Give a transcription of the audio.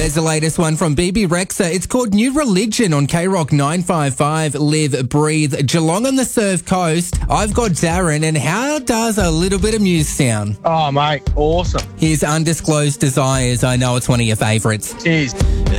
There's the latest one from BB Rexa. It's called New Religion on K-Rock 955. Live, breathe. Geelong on the Surf Coast. I've got Darren, and how does a little bit of Muse sound? Oh, mate, awesome. Here's Undisclosed Desires. I know it's one of your favourites. Cheers.